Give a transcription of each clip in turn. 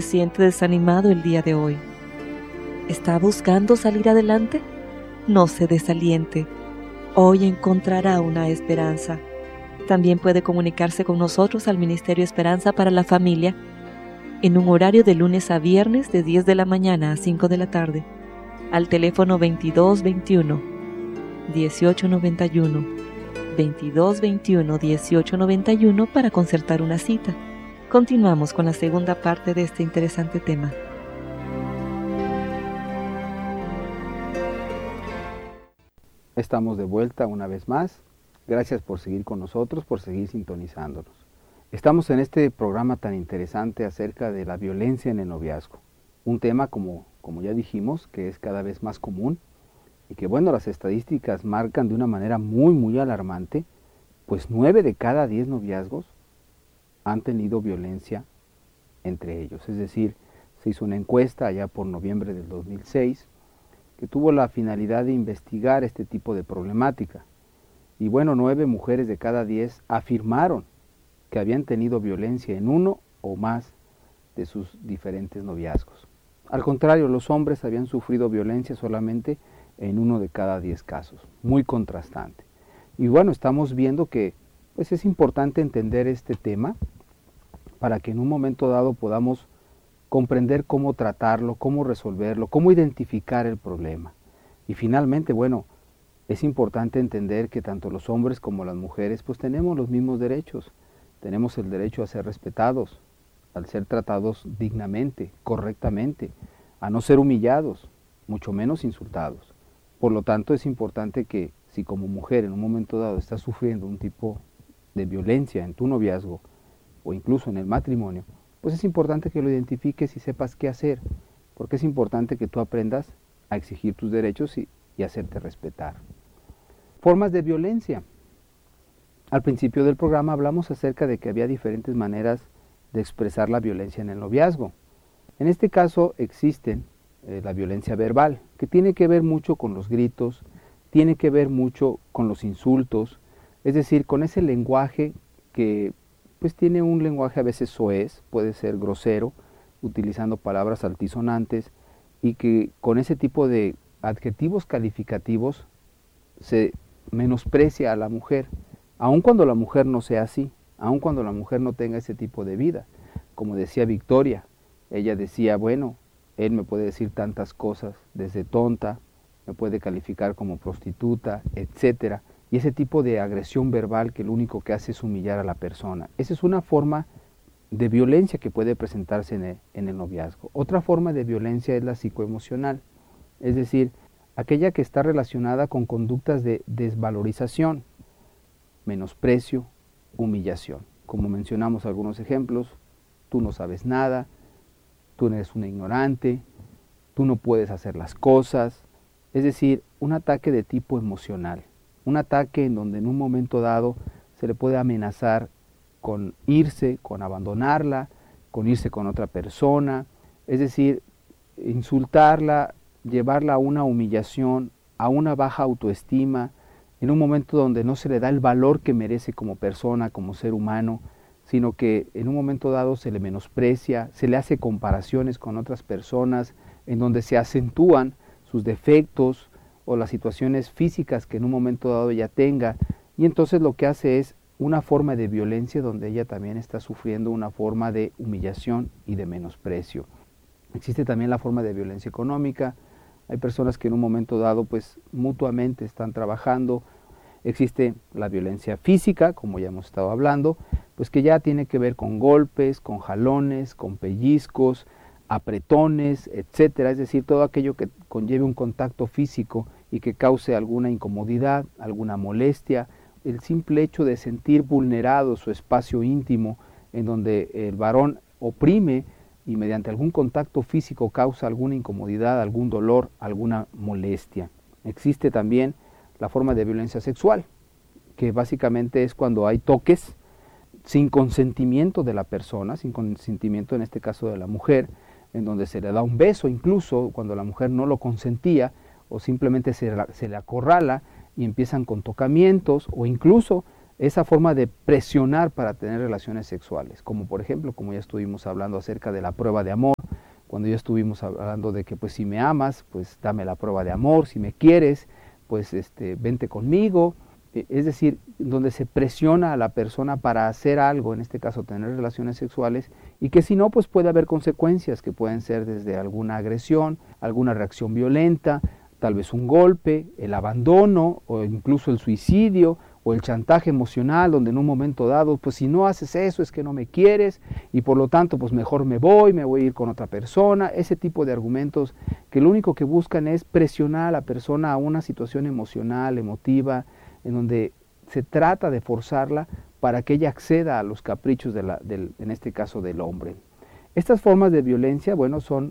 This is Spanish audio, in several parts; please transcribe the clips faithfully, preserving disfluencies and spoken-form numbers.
siente desanimado el día de hoy? ¿Está buscando salir adelante? No se desaliente. Hoy encontrará una esperanza. También puede comunicarse con nosotros al Ministerio Esperanza para la Familia en un horario de lunes a viernes de diez de la mañana a cinco de la tarde, al teléfono veintidós veintiuno, dieciocho noventa y uno, veintidós veintiuno, dieciocho noventa y uno para concertar una cita. Continuamos con la segunda parte de este interesante tema. Estamos de vuelta una vez más. Gracias por seguir con nosotros, por seguir sintonizándonos. Estamos en este programa tan interesante acerca de la violencia en el noviazgo. Un tema, como, como ya dijimos, que es cada vez más común y que, bueno, las estadísticas marcan de una manera muy, muy alarmante, pues nueve de cada diez noviazgos han tenido violencia entre ellos. Es decir, se hizo una encuesta allá por noviembre del dos mil seis que tuvo la finalidad de investigar este tipo de problemática. Y bueno, nueve mujeres de cada diez afirmaron que habían tenido violencia en uno o más de sus diferentes noviazgos. Al contrario, los hombres habían sufrido violencia solamente en uno de cada diez casos, muy contrastante. Y bueno, estamos viendo que pues es importante entender este tema para que en un momento dado podamos comprender cómo tratarlo, cómo resolverlo, cómo identificar el problema. Y finalmente, bueno, es importante entender que tanto los hombres como las mujeres pues tenemos los mismos derechos. Tenemos el derecho a ser respetados, a ser tratados dignamente, correctamente, a no ser humillados, mucho menos insultados. Por lo tanto, es importante que si como mujer en un momento dado estás sufriendo un tipo de violencia en tu noviazgo o incluso en el matrimonio, pues es importante que lo identifiques y sepas qué hacer, porque es importante que tú aprendas a exigir tus derechos y, y hacerte respetar. Formas de violencia. Al principio del programa hablamos acerca de que había diferentes maneras de expresar la violencia en el noviazgo. En este caso existen eh, la violencia verbal, que tiene que ver mucho con los gritos, tiene que ver mucho con los insultos, es decir, con ese lenguaje que pues tiene un lenguaje a veces soez, puede ser grosero, utilizando palabras altisonantes, y que con ese tipo de adjetivos calificativos se menosprecia a la mujer, aun cuando la mujer no sea así, aun cuando la mujer no tenga ese tipo de vida. Como decía Victoria, ella decía, bueno, él me puede decir tantas cosas, desde tonta, me puede calificar como prostituta, etcétera. Y ese tipo de agresión verbal que lo único que hace es humillar a la persona. Esa es una forma de violencia que puede presentarse en el, en el noviazgo. Otra forma de violencia es la psicoemocional, es decir, aquella que está relacionada con conductas de desvalorización, menosprecio, humillación. Como mencionamos algunos ejemplos, tú no sabes nada, tú eres una ignorante, tú no puedes hacer las cosas, es decir, un ataque de tipo emocional, un ataque en donde en un momento dado se le puede amenazar con irse, con abandonarla, con irse con otra persona, es decir, insultarla, llevarla a una humillación, a una baja autoestima, en un momento donde no se le da el valor que merece como persona, como ser humano, sino que en un momento dado se le menosprecia, se le hace comparaciones con otras personas, en donde se acentúan sus defectos o las situaciones físicas que en un momento dado ella tenga, y entonces lo que hace es una forma de violencia donde ella también está sufriendo una forma de humillación y de menosprecio. Existe también la forma de violencia económica. Hay personas que en un momento dado pues mutuamente están trabajando. Existe la violencia física, como ya hemos estado hablando, pues que ya tiene que ver con golpes, con jalones, con pellizcos, apretones, etcétera, es decir, todo aquello que conlleve un contacto físico y que cause alguna incomodidad, alguna molestia, el simple hecho de sentir vulnerado su espacio íntimo en donde el varón oprime y mediante algún contacto físico causa alguna incomodidad, algún dolor, alguna molestia. Existe también la forma de violencia sexual, que básicamente es cuando hay toques sin consentimiento de la persona, sin consentimiento en este caso de la mujer, en donde se le da un beso incluso cuando la mujer no lo consentía, o simplemente se, la, se le acorrala y empiezan con tocamientos, o incluso esa forma de presionar para tener relaciones sexuales, como por ejemplo, como ya estuvimos hablando acerca de la prueba de amor, cuando ya estuvimos hablando de que pues si me amas, pues dame la prueba de amor, si me quieres, pues este, vente conmigo, es decir, donde se presiona a la persona para hacer algo, en este caso tener relaciones sexuales, y que si no, pues puede haber consecuencias que pueden ser desde alguna agresión, alguna reacción violenta, tal vez un golpe, el abandono o incluso el suicidio o el chantaje emocional, donde en un momento dado, pues si no haces eso es que no me quieres y por lo tanto pues mejor me voy, me voy a ir con otra persona, ese tipo de argumentos que lo único que buscan es presionar a la persona a una situación emocional, emotiva, en donde se trata de forzarla para que ella acceda a los caprichos, de la, del, en este caso del hombre. Estas formas de violencia, bueno, son,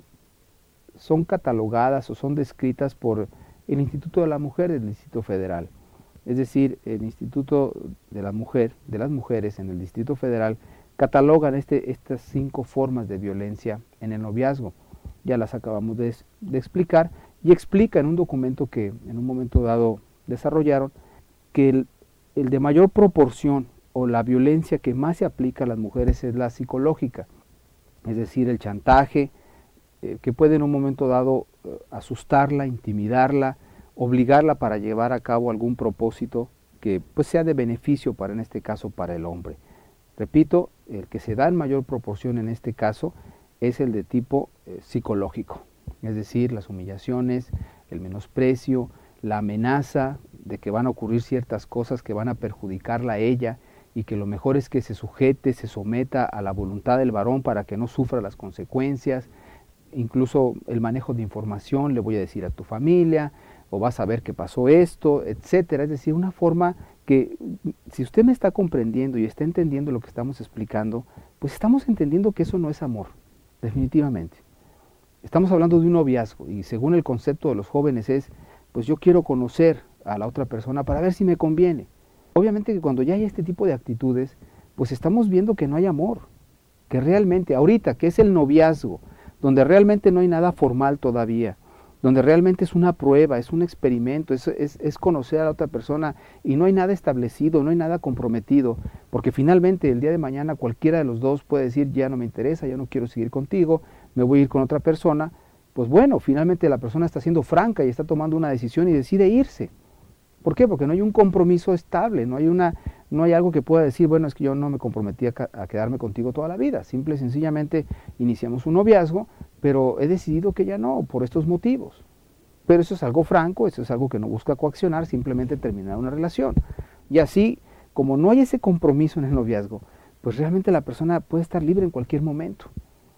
son catalogadas o son descritas por el Instituto de la Mujer del Distrito Federal. Es decir, el Instituto de la Mujer, de las Mujeres en el Distrito Federal, catalogan este, estas cinco formas de violencia en el noviazgo. Ya las acabamos de, de explicar y explica en un documento que en un momento dado desarrollaron que el, el de mayor proporción o la violencia que más se aplica a las mujeres es la psicológica, es decir, el chantaje, eh, que puede en un momento dado eh, asustarla, intimidarla, obligarla para llevar a cabo algún propósito que pues sea de beneficio para, en este caso, para el hombre. Repito, el que se da en mayor proporción en este caso es el de tipo eh, psicológico, es decir, las humillaciones, el menosprecio, la amenaza de que van a ocurrir ciertas cosas que van a perjudicarla a ella y que lo mejor es que se sujete, se someta a la voluntad del varón para que no sufra las consecuencias, incluso el manejo de información, le voy a decir a tu familia, o vas a ver que pasó esto, etcétera. Es decir, una forma que, si usted me está comprendiendo y está entendiendo lo que estamos explicando, pues estamos entendiendo que eso no es amor, definitivamente. Estamos hablando de un noviazgo y según el concepto de los jóvenes es, pues yo quiero conocer a la otra persona para ver si me conviene. Obviamente que cuando ya hay este tipo de actitudes, pues estamos viendo que no hay amor, que realmente, ahorita, que es el noviazgo, donde realmente no hay nada formal todavía, donde realmente es una prueba, es un experimento, es, es, es conocer a la otra persona y no hay nada establecido, no hay nada comprometido, porque finalmente el día de mañana cualquiera de los dos puede decir ya no me interesa, ya no quiero seguir contigo, me voy a ir con otra persona. Pues bueno, finalmente la persona está siendo franca y está tomando una decisión y decide irse. ¿Por qué? Porque no hay un compromiso estable, no hay, una, no hay algo que pueda decir, bueno, es que yo no me comprometí a, a quedarme contigo toda la vida. Simple y sencillamente iniciamos un noviazgo, pero he decidido que ya no, por estos motivos. Pero eso es algo franco, eso es algo que no busca coaccionar, simplemente terminar una relación. Y así, como no hay ese compromiso en el noviazgo, pues realmente la persona puede estar libre en cualquier momento.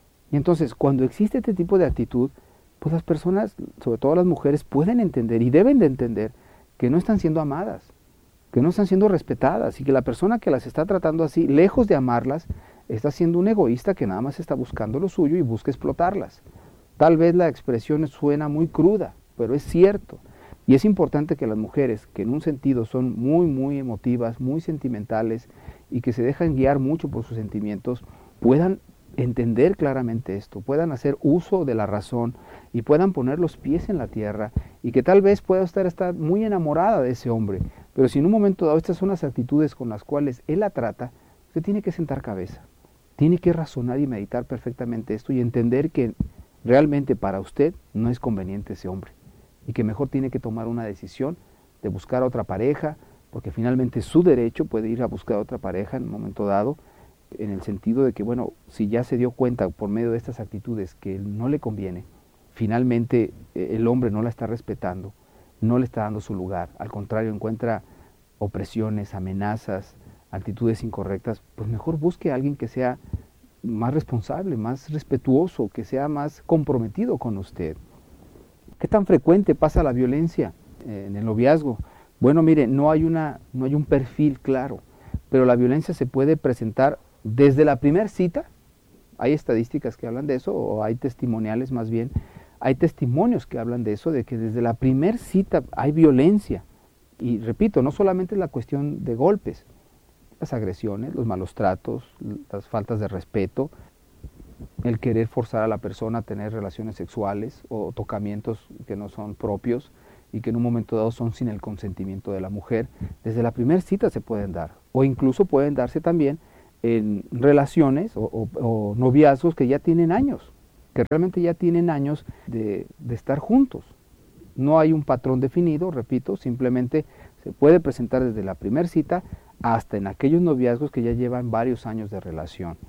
Y entonces, cuando existe este tipo de actitud, pues las personas, sobre todo las mujeres, pueden entender y deben de entender que no están siendo amadas, que no están siendo respetadas y que la persona que las está tratando así, lejos de amarlas, está siendo un egoísta que nada más está buscando lo suyo y busca explotarlas. Tal vez la expresión suena muy cruda, pero es cierto. Y es importante que las mujeres, que en un sentido son muy, muy emotivas, muy sentimentales y que se dejan guiar mucho por sus sentimientos, puedan entender claramente esto, puedan hacer uso de la razón y puedan poner los pies en la tierra y que tal vez pueda estar, estar muy enamorada de ese hombre, pero si en un momento dado estas son las actitudes con las cuales él la trata, usted tiene que sentar cabeza, tiene que razonar y meditar perfectamente esto y entender que realmente para usted no es conveniente ese hombre y que mejor tiene que tomar una decisión de buscar a otra pareja, porque finalmente su derecho puede ir a buscar a otra pareja en un momento dado, en el sentido de que, bueno, si ya se dio cuenta por medio de estas actitudes que no le conviene, finalmente eh, el hombre no la está respetando, no le está dando su lugar, al contrario, encuentra opresiones, amenazas, actitudes incorrectas, pues mejor busque a alguien que sea más responsable, más respetuoso, que sea más comprometido con usted. ¿Qué tan frecuente pasa la violencia eh, en el noviazgo? Bueno, mire, no hay, una, no hay un perfil claro, pero la violencia se puede presentar desde la primera cita. Hay estadísticas que hablan de eso, o hay testimoniales más bien, hay testimonios que hablan de eso, de que desde la primera cita hay violencia. Y repito, no solamente es la cuestión de golpes, las agresiones, los malos tratos, las faltas de respeto, el querer forzar a la persona a tener relaciones sexuales o tocamientos que no son propios y que en un momento dado son sin el consentimiento de la mujer. Desde la primera cita se pueden dar, o incluso pueden darse también en relaciones o, o, o noviazgos que ya tienen años, que realmente ya tienen años de, de estar juntos. No hay un patrón definido, repito, simplemente se puede presentar desde la primera cita hasta en aquellos noviazgos que ya llevan varios años de relación.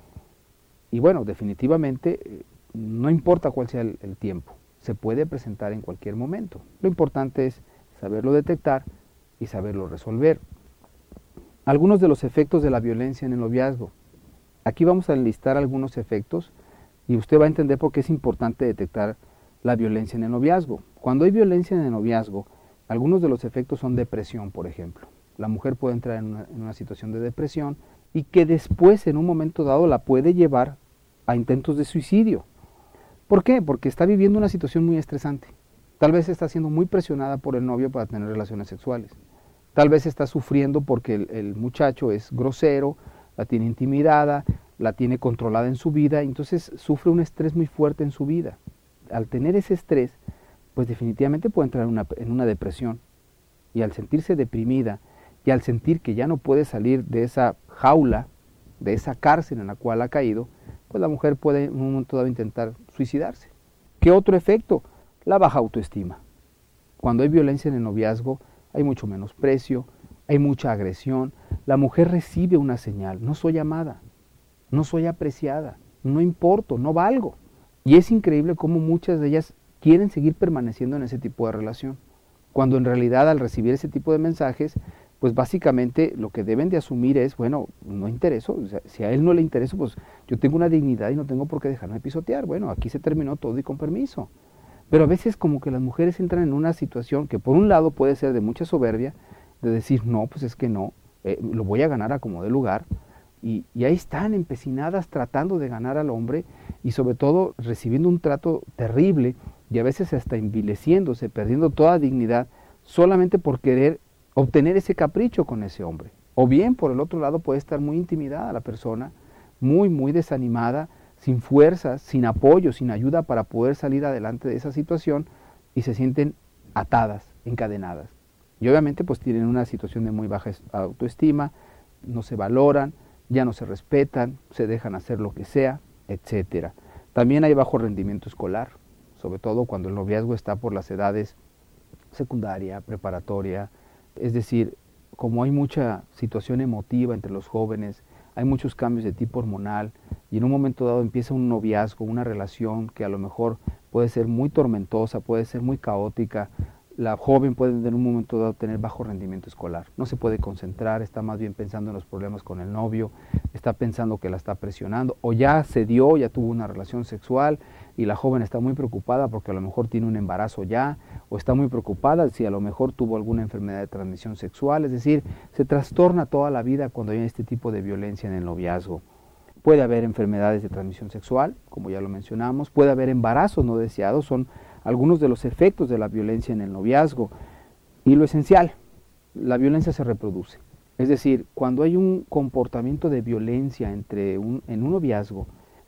Y bueno, definitivamente no importa cuál sea el, el tiempo, se puede presentar en cualquier momento. Lo importante es saberlo detectar y saberlo resolver. Algunos de los efectos de la violencia en el noviazgo. Aquí vamos a enlistar algunos efectos y usted va a entender por qué es importante detectar la violencia en el noviazgo. Cuando hay violencia en el noviazgo, algunos de los efectos son depresión, por ejemplo. La mujer puede entrar en una, en una situación de depresión y que después, en un momento dado, la puede llevar a intentos de suicidio. ¿Por qué? Porque está viviendo una situación muy estresante. Tal vez está siendo muy presionada por el novio para tener relaciones sexuales. Tal vez está sufriendo porque el, el muchacho es grosero, la tiene intimidada, la tiene controlada en su vida, entonces sufre un estrés muy fuerte en su vida. Al tener ese estrés, pues definitivamente puede entrar en una, en una depresión. Y al sentirse deprimida y al sentir que ya no puede salir de esa jaula, de esa cárcel en la cual ha caído, pues la mujer puede en un momento dado intentar suicidarse. ¿Qué otro efecto? La baja autoestima. Cuando hay violencia en el noviazgo, hay mucho menosprecio, hay mucha agresión. La mujer recibe una señal: no soy amada, no soy apreciada, no importo, no valgo. Y es increíble cómo muchas de ellas quieren seguir permaneciendo en ese tipo de relación, cuando en realidad al recibir ese tipo de mensajes, pues básicamente lo que deben de asumir es, bueno, no intereso, o sea, si a él no le intereso, pues yo tengo una dignidad y no tengo por qué dejarme pisotear. Bueno, aquí se terminó todo y con permiso. Pero a veces como que las mujeres entran en una situación que por un lado puede ser de mucha soberbia, de decir, no, pues es que no, eh, lo voy a ganar a como de lugar, y, y ahí están empecinadas tratando de ganar al hombre y sobre todo recibiendo un trato terrible y a veces hasta envileciéndose, perdiendo toda dignidad solamente por querer obtener ese capricho con ese hombre. O bien, por el otro lado, puede estar muy intimidada la persona, muy, muy desanimada, sin fuerzas, sin apoyo, sin ayuda para poder salir adelante de esa situación y se sienten atadas, encadenadas. Y obviamente pues tienen una situación de muy baja autoestima, no se valoran, ya no se respetan, se dejan hacer lo que sea, etcétera. También hay bajo rendimiento escolar, sobre todo cuando el noviazgo está por las edades secundaria, preparatoria, es decir, como hay mucha situación emotiva entre los jóvenes, hay muchos cambios de tipo hormonal y en un momento dado empieza un noviazgo, una relación que a lo mejor puede ser muy tormentosa, puede ser muy caótica. La joven puede en un momento dado tener bajo rendimiento escolar, no se puede concentrar, está más bien pensando en los problemas con el novio, está pensando que la está presionando, o ya se dio, ya tuvo una relación sexual y la joven está muy preocupada porque a lo mejor tiene un embarazo ya, o está muy preocupada si a lo mejor tuvo alguna enfermedad de transmisión sexual, es decir, se trastorna toda la vida cuando hay este tipo de violencia en el noviazgo. Puede haber enfermedades de transmisión sexual, como ya lo mencionamos, puede haber embarazos no deseados, son algunos de los efectos de la violencia en el noviazgo. Y lo esencial, la violencia se reproduce. Es decir, cuando hay un comportamiento de violencia entre un, en un noviazgo,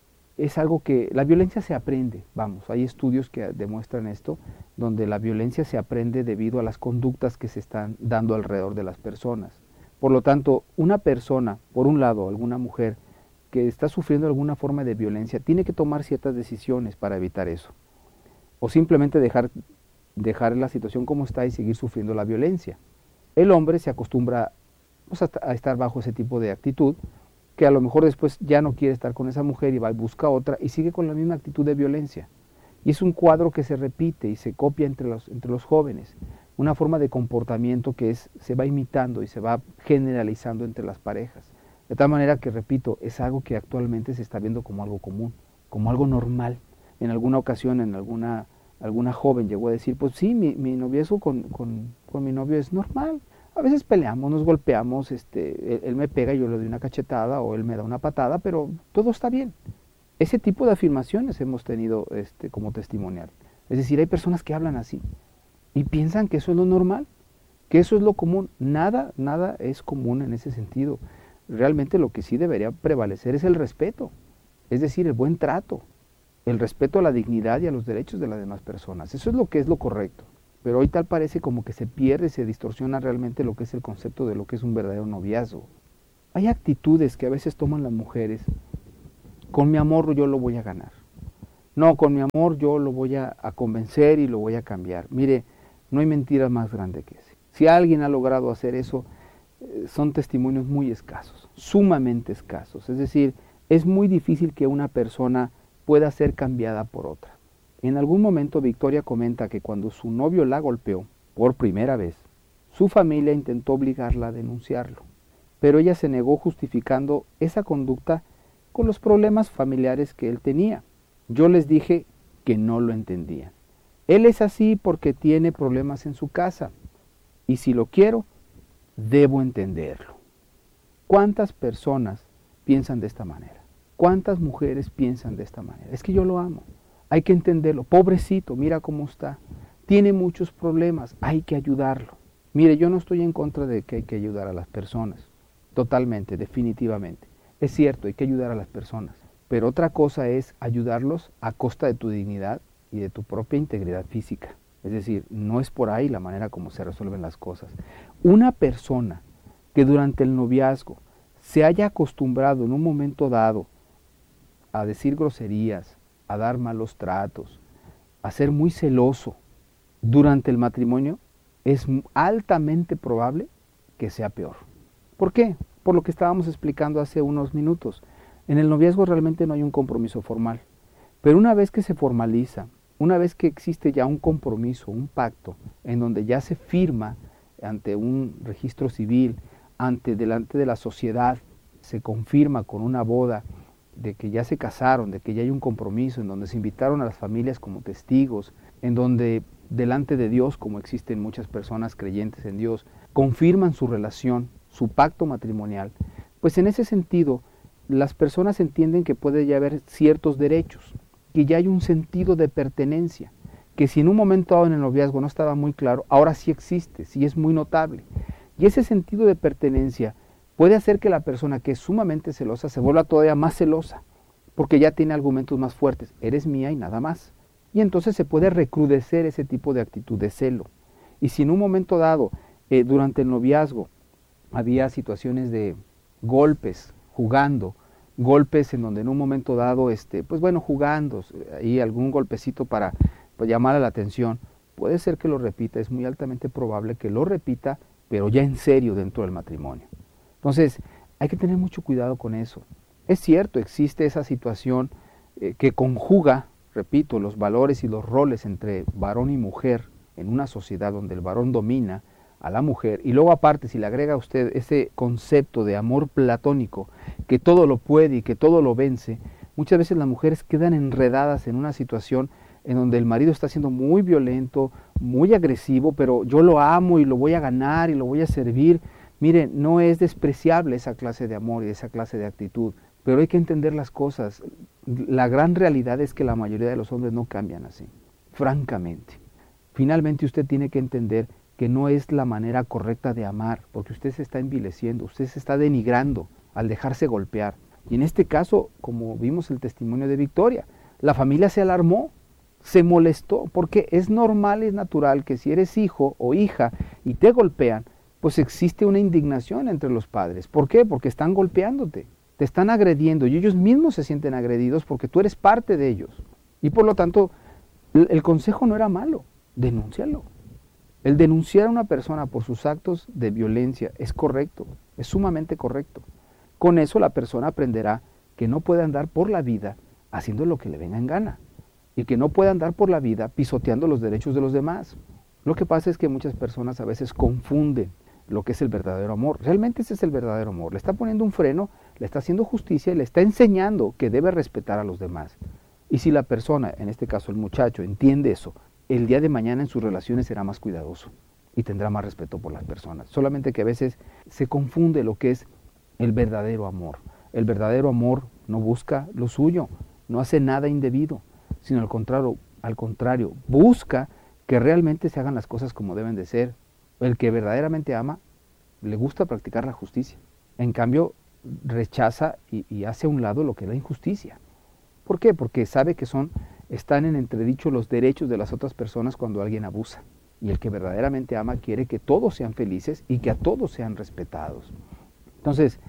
es algo que, la violencia se aprende, vamos, hay estudios que demuestran esto, donde la violencia se aprende debido a las conductas que se están dando alrededor de las personas. Por lo tanto, una persona, por un lado, alguna mujer que está sufriendo alguna forma de violencia, tiene que tomar ciertas decisiones para evitar eso. O simplemente dejar, dejar la situación como está y seguir sufriendo la violencia. El hombre se acostumbra pues, a, a estar bajo ese tipo de actitud, que a lo mejor después ya no quiere estar con esa mujer y va y busca otra y sigue con la misma actitud de violencia. Y es un cuadro que se repite y se copia entre los, entre los jóvenes, una forma de comportamiento que es, se va imitando y se va generalizando entre las parejas. De tal manera que, repito, es algo que actualmente se está viendo como algo común, como algo normal. En alguna ocasión, en alguna, alguna joven llegó a decir, pues sí, mi, mi noviazgo con, con, con mi novio es normal. A veces peleamos, nos golpeamos, este, él, él me pega y yo le doy una cachetada o él me da una patada, pero todo está bien. Ese tipo de afirmaciones hemos tenido este, como testimonial. Es decir, hay personas que hablan así y piensan que eso es lo normal, que eso es lo común. Nada, nada es común en ese sentido. Realmente lo que sí debería prevalecer es el respeto, es decir, el buen trato. El respeto a la dignidad y a los derechos de las demás personas. Eso es lo que es lo correcto. Pero hoy tal parece como que se pierde, se distorsiona realmente lo que es el concepto de lo que es un verdadero noviazgo. Hay actitudes que a veces toman las mujeres. Con mi amor yo lo voy a ganar. No, con mi amor yo lo voy a, a convencer y lo voy a cambiar. Mire, no hay mentira más grande que ese. Si alguien ha logrado hacer eso, eh, son testimonios muy escasos, sumamente escasos. Es decir, es muy difícil que una persona pueda ser cambiada por otra. En algún momento Victoria comenta que cuando su novio la golpeó por primera vez, su familia intentó obligarla a denunciarlo, pero ella se negó justificando esa conducta con los problemas familiares que él tenía. Yo les dije que no lo entendían. Él es así porque tiene problemas en su casa, y si lo quiero, debo entenderlo. ¿Cuántas personas piensan de esta manera? ¿Cuántas mujeres piensan de esta manera? Es que yo lo amo, hay que entenderlo. Pobrecito, mira cómo está, tiene muchos problemas, hay que ayudarlo. Mire, yo no estoy en contra de que hay que ayudar a las personas, totalmente, definitivamente. Es cierto, hay que ayudar a las personas, pero otra cosa es ayudarlos a costa de tu dignidad y de tu propia integridad física. Es decir, no es por ahí la manera como se resuelven las cosas. Una persona que durante el noviazgo se haya acostumbrado en un momento dado a decir groserías, a dar malos tratos, a ser muy celoso durante el matrimonio, es altamente probable que sea peor. ¿Por qué? Por lo que estábamos explicando hace unos minutos. En el noviazgo realmente no hay un compromiso formal, pero una vez que se formaliza, una vez que existe ya un compromiso, un pacto, en donde ya se firma ante un registro civil, ante delante de la sociedad, se confirma con una boda de que ya se casaron, de que ya hay un compromiso, en donde se invitaron a las familias como testigos, en donde delante de Dios, como existen muchas personas creyentes en Dios, confirman su relación, su pacto matrimonial, pues en ese sentido las personas entienden que puede ya haber ciertos derechos, que ya hay un sentido de pertenencia, que si en un momento dado en el noviazgo no estaba muy claro, ahora sí existe, sí es muy notable. Y ese sentido de pertenencia puede hacer que la persona que es sumamente celosa se vuelva todavía más celosa, porque ya tiene argumentos más fuertes, eres mía y nada más. Y entonces se puede recrudecer ese tipo de actitud de celo. Y si en un momento dado, eh, durante el noviazgo, había situaciones de golpes, jugando, golpes en donde en un momento dado, este, pues bueno, jugando, ahí algún golpecito para pues, llamar la atención, puede ser que lo repita, es muy altamente probable que lo repita, pero ya en serio dentro del matrimonio. Entonces, hay que tener mucho cuidado con eso. Es cierto, existe esa situación eh, que conjuga, repito, los valores y los roles entre varón y mujer en una sociedad donde el varón domina a la mujer, y luego aparte si le agrega a usted ese concepto de amor platónico, que todo lo puede y que todo lo vence, muchas veces las mujeres quedan enredadas en una situación en donde el marido está siendo muy violento, muy agresivo, pero yo lo amo y lo voy a ganar y lo voy a servir. Mire, no es despreciable esa clase de amor y esa clase de actitud, pero hay que entender las cosas. La gran realidad es que la mayoría de los hombres no cambian así, francamente. Finalmente usted tiene que entender que no es la manera correcta de amar, porque usted se está envileciendo, usted se está denigrando al dejarse golpear. Y en este caso, como vimos el testimonio de Victoria, la familia se alarmó, se molestó, porque es normal, es natural que si eres hijo o hija y te golpean, pues existe una indignación entre los padres. ¿Por qué? Porque están golpeándote, te están agrediendo y ellos mismos se sienten agredidos porque tú eres parte de ellos. Y por lo tanto, el consejo no era malo, denúncialo. El denunciar a una persona por sus actos de violencia es correcto, es sumamente correcto. Con eso la persona aprenderá que no puede andar por la vida haciendo lo que le venga en gana y que no puede andar por la vida pisoteando los derechos de los demás. Lo que pasa es que muchas personas a veces confunden lo que es el verdadero amor. Realmente ese es el verdadero amor. Le está poniendo un freno, le está haciendo justicia y le está enseñando que debe respetar a los demás. Y si la persona, en este caso el muchacho, entiende eso, el día de mañana en sus relaciones será más cuidadoso y tendrá más respeto por las personas. Solamente que a veces se confunde lo que es el verdadero amor. El verdadero amor no busca lo suyo, no hace nada indebido, sino al contrario, al contrario, busca que realmente se hagan las cosas como deben de ser. El que verdaderamente ama, le gusta practicar la justicia. En cambio, rechaza y, y hace a un lado lo que es la injusticia. ¿Por qué? Porque sabe que son, están en entredicho los derechos de las otras personas cuando alguien abusa. Y el que verdaderamente ama quiere que todos sean felices y que a todos sean respetados. Entonces,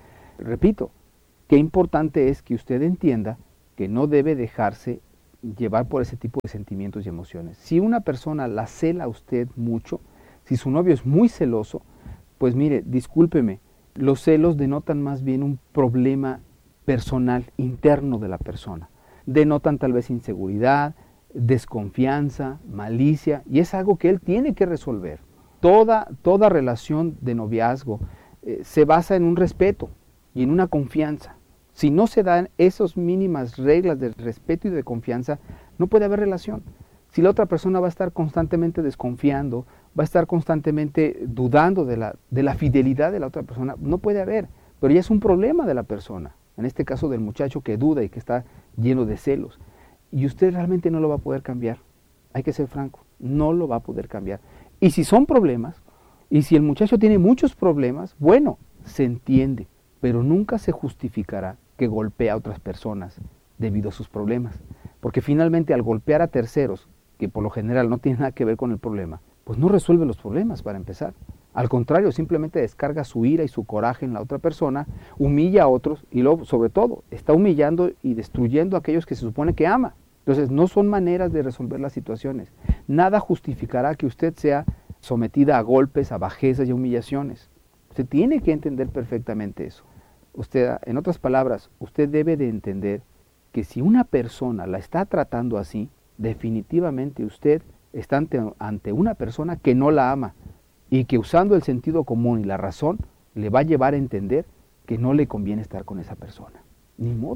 repito, qué importante es que usted entienda que no debe dejarse llevar por ese tipo de sentimientos y emociones. Si una persona la cela a usted mucho, si su novio es muy celoso, pues mire, discúlpeme, los celos denotan más bien un problema personal, interno de la persona. Denotan tal vez inseguridad, desconfianza, malicia, y es algo que él tiene que resolver. Toda, toda relación de noviazgo eh, se basa en un respeto y en una confianza. Si no se dan esas mínimas reglas de respeto y de confianza, no puede haber relación. Si la otra persona va a estar constantemente desconfiando, va a estar constantemente dudando de la, de la fidelidad de la otra persona, no puede haber. Pero ya es un problema de la persona, en este caso del muchacho que duda y que está lleno de celos. Y usted realmente no lo va a poder cambiar. Hay que ser franco, no lo va a poder cambiar. Y si son problemas, y si el muchacho tiene muchos problemas, bueno, se entiende, pero nunca se justificará que golpea a otras personas debido a sus problemas. Porque finalmente al golpear a terceros, que por lo general no tienen nada que ver con el problema, pues no resuelve los problemas para empezar. Al contrario, simplemente descarga su ira y su coraje en la otra persona, humilla a otros y luego, sobre todo, está humillando y destruyendo a aquellos que se supone que ama. Entonces, no son maneras de resolver las situaciones. Nada justificará que usted sea sometida a golpes, a bajezas y a humillaciones. Usted tiene que entender perfectamente eso. Usted, en otras palabras, usted debe de entender que si una persona la está tratando así, definitivamente usted está ante, ante una persona que no la ama y que usando el sentido común y la razón le va a llevar a entender que no le conviene estar con esa persona. Ni modo.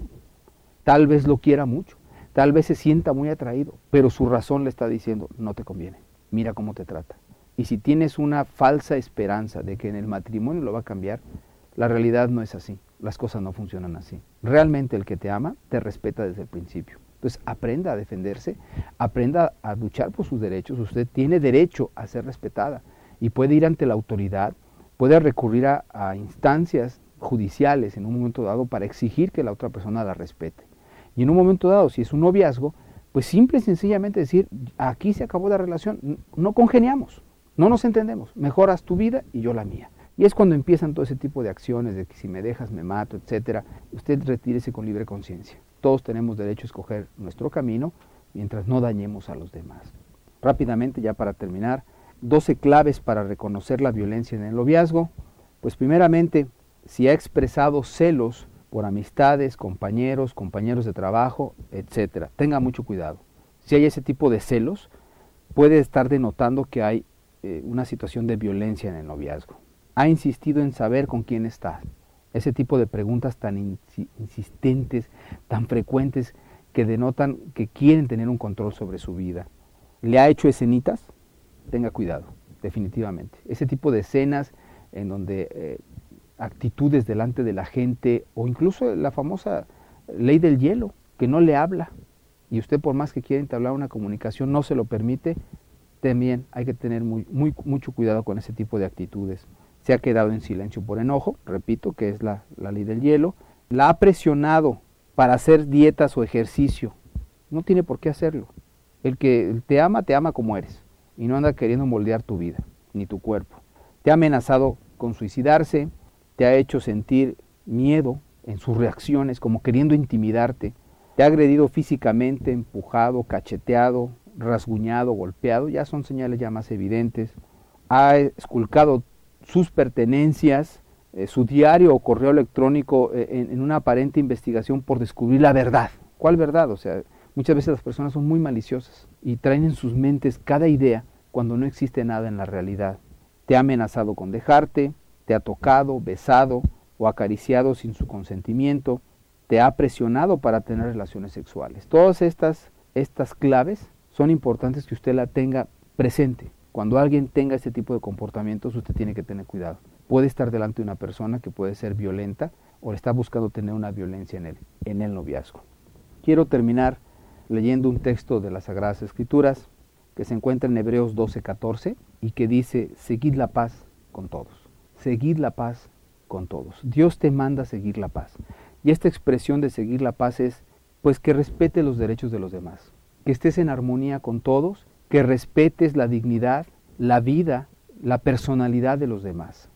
Tal vez lo quiera mucho, tal vez se sienta muy atraído, pero su razón le está diciendo, no te conviene, mira cómo te trata. Y si tienes una falsa esperanza de que en el matrimonio lo va a cambiar, la realidad no es así, las cosas no funcionan así. Realmente el que te ama, te respeta desde el principio. Entonces aprenda a defenderse, aprenda a luchar por sus derechos. Usted tiene derecho a ser respetada y puede ir ante la autoridad, puede recurrir a, a instancias judiciales en un momento dado para exigir que la otra persona la respete. Y en un momento dado, si es un noviazgo, pues simple y sencillamente decir, aquí se acabó la relación, no congeniamos, no nos entendemos, mejoras tu vida y yo la mía. Y es cuando empiezan todo ese tipo de acciones de que si me dejas me mato, etcétera. Usted retírese con libre conciencia. Todos tenemos derecho a escoger nuestro camino mientras no dañemos a los demás. Rápidamente, ya para terminar, doce claves para reconocer la violencia en el noviazgo. Pues primeramente, si ha expresado celos por amistades, compañeros, compañeros de trabajo, etcétera, tenga mucho cuidado. Si hay ese tipo de celos, puede estar denotando que hay eh, una situación de violencia en el noviazgo. Ha insistido en saber con quién está. Ese tipo de preguntas tan insi- insistentes, tan frecuentes, que denotan que quieren tener un control sobre su vida. ¿Le ha hecho escenitas? Tenga cuidado, definitivamente. Ese tipo de escenas en donde eh, actitudes delante de la gente, o incluso la famosa ley del hielo, que no le habla, y usted por más que quiera entablar una comunicación no se lo permite, también hay que tener muy, muy, mucho cuidado con ese tipo de actitudes. Se ha quedado en silencio por enojo, repito, que es la, la ley del hielo. La ha presionado para hacer dietas o ejercicio. No tiene por qué hacerlo. El que te ama, te ama como eres. Y no anda queriendo moldear tu vida, ni tu cuerpo. Te ha amenazado con suicidarse, te ha hecho sentir miedo en sus reacciones, como queriendo intimidarte. Te ha agredido físicamente, empujado, cacheteado, rasguñado, golpeado. Ya son señales ya más evidentes. Ha esculcado sus pertenencias, eh, su diario o correo electrónico eh, en, en una aparente investigación por descubrir la verdad. ¿Cuál verdad? O sea, muchas veces las personas son muy maliciosas y traen en sus mentes cada idea cuando no existe nada en la realidad. Te ha amenazado con dejarte, te ha tocado, besado o acariciado sin su consentimiento, te ha presionado para tener relaciones sexuales. Todas estas, estas claves son importantes que usted la tenga presente. Cuando alguien tenga este tipo de comportamientos, usted tiene que tener cuidado. Puede estar delante de una persona que puede ser violenta o está buscando tener una violencia en el, en el noviazgo. Quiero terminar leyendo un texto de las Sagradas Escrituras que se encuentra en Hebreos doce catorce y que dice, seguid la paz con todos. Seguid la paz con todos. Dios te manda a seguir la paz. Y esta expresión de seguir la paz es, pues que respete los derechos de los demás, que estés en armonía con todos, que respetes la dignidad, la vida, la personalidad de los demás.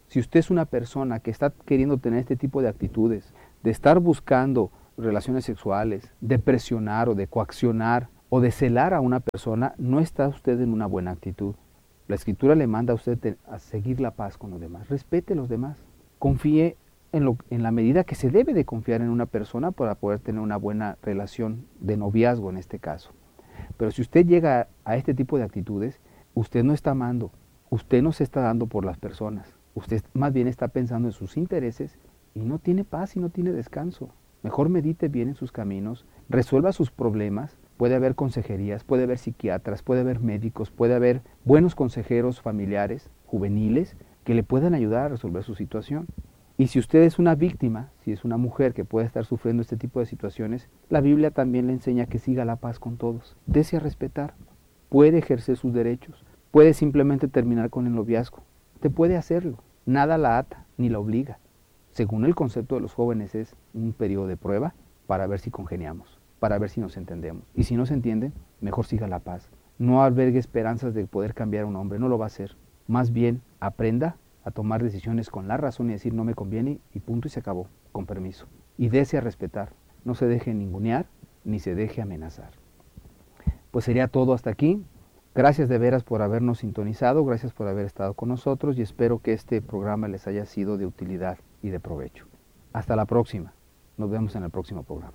Si usted es una persona que está queriendo tener este tipo de actitudes, de estar buscando relaciones sexuales, de presionar o de coaccionar o de celar a una persona, no está usted en una buena actitud. La Escritura le manda a usted a seguir la paz con los demás. Respete a los demás. Confíe en, lo, en la medida que se debe de confiar en una persona para poder tener una buena relación de noviazgo en este caso. Pero si usted llega a, a este tipo de actitudes, usted no está amando, usted no se está dando por las personas. Usted más bien está pensando en sus intereses y no tiene paz y no tiene descanso. Mejor medite bien en sus caminos, resuelva sus problemas. Puede haber consejerías, puede haber psiquiatras, puede haber médicos, puede haber buenos consejeros familiares, juveniles, que le puedan ayudar a resolver su situación. Y si usted es una víctima, si es una mujer que puede estar sufriendo este tipo de situaciones, la Biblia también le enseña que siga la paz con todos. Dese a respetar, puede ejercer sus derechos, puede simplemente terminar con el noviazgo. Usted puede hacerlo, nada la ata ni la obliga. Según el concepto de los jóvenes es un periodo de prueba para ver si congeniamos, para ver si nos entendemos. Y si no se entienden, mejor siga la paz. No albergue esperanzas de poder cambiar a un hombre, no lo va a hacer. Más bien, aprenda a tomar decisiones con la razón y decir no me conviene y punto y se acabó, con permiso. Y dese a respetar, no se deje ningunear ni se deje amenazar. Pues sería todo hasta aquí. Gracias de veras por habernos sintonizado, gracias por haber estado con nosotros y espero que este programa les haya sido de utilidad y de provecho. Hasta la próxima. Nos vemos en el próximo programa.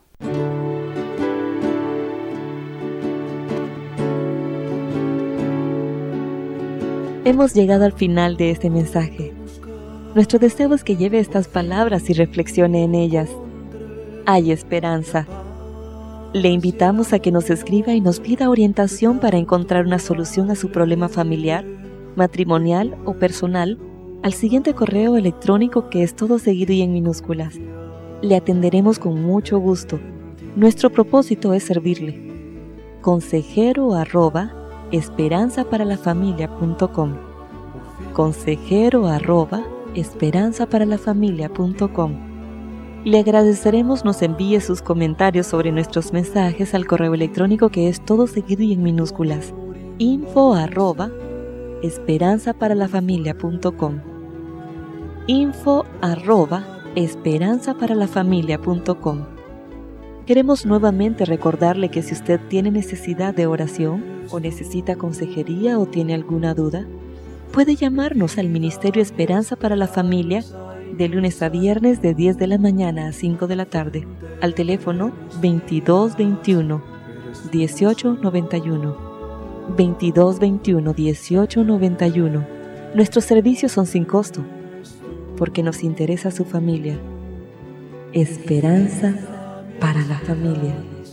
Hemos llegado al final de este mensaje. Nuestro deseo es que lleve estas palabras y reflexione en ellas. Hay esperanza. Le invitamos a que nos escriba y nos pida orientación para encontrar una solución a su problema familiar, matrimonial o personal al siguiente correo electrónico que es todo seguido y en minúsculas. Le atenderemos con mucho gusto. Nuestro propósito es servirle. Consejero arroba esperanza para la familia punto com. Consejero arroba esperanza para la familia punto com. Le agradeceremos nos envíe sus comentarios sobre nuestros mensajes al correo electrónico que es todo seguido y en minúsculas. info arroba esperanza para la familia punto com. info arroba esperanza para la familia punto com. Queremos nuevamente recordarle que si usted tiene necesidad de oración o necesita consejería o tiene alguna duda, puede llamarnos al Ministerio Esperanza para la Familia de lunes a viernes de diez de la mañana a cinco de la tarde al teléfono veintidós veintiuno dieciocho noventa y uno. veintidós veintiuno dieciocho noventa y uno. Nuestros servicios son sin costo porque nos interesa su familia. Esperanza para la familia.